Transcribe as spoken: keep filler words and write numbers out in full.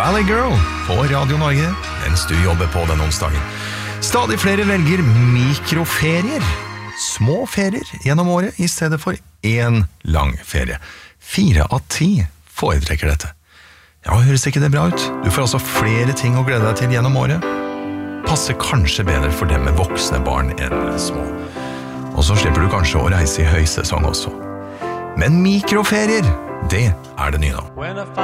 Valley Girl på Radio Norge mens du jobber på den onsdagen. Stadig flere velger mikroferier, små ferier gjennom året i stedet for en lang ferie. Fire av ti foretrekker dette. Ja, høres ikke det bra ut? Du får altså flere ting å glede deg til gjennom året. Passer kanskje bedre for dem med voksne barn enn små. Og så slipper du kanskje å reise i høysesong også. Men mikroferier, det er det nye nå.